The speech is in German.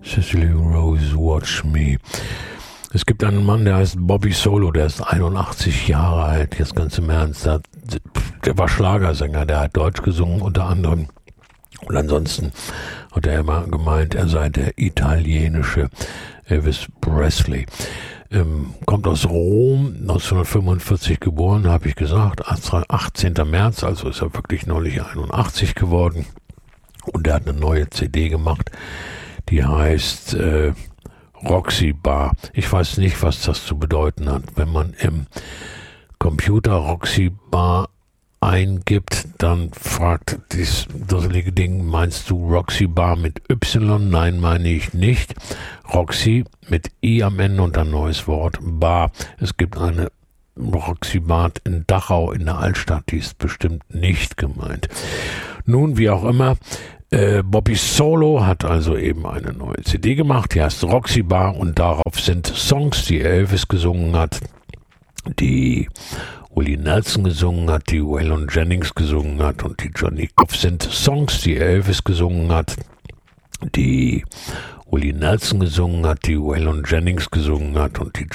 Cicely Rose, Watch Me. Es gibt einen Mann, der heißt Bobby Solo, der ist 81 Jahre alt, jetzt ganz im Ernst. Der war Schlagersänger, der hat Deutsch gesungen unter anderem. Und ansonsten hat er immer gemeint, er sei der italienische Elvis Presley. Kommt aus Rom, 1945 geboren, habe ich gesagt, 18. März, also ist er wirklich neulich 81 geworden. Und er hat eine neue CD gemacht, die heißt Roxy Bar. Ich weiß nicht, was das zu bedeuten hat. Wenn man im Computer Roxy Bar eingibt, dann fragt dieses dusselige Ding, meinst du Roxy Bar mit Y? Nein, meine ich nicht. Roxy mit I am Ende und ein neues Wort, Bar. Es gibt eine Roxy Bar in Dachau in der Altstadt, die ist bestimmt nicht gemeint. Nun, wie auch immer, Bobby Solo hat also eben eine neue CD gemacht, die heißt Roxy Bar und darauf sind Songs, die Elvis gesungen hat, die Willie Nelson gesungen hat, die Waylon Jennings gesungen hat und die Johnny Cash sind Songs, die Elvis gesungen hat, die Willie Nelson gesungen hat, die Waylon Jennings gesungen hat und die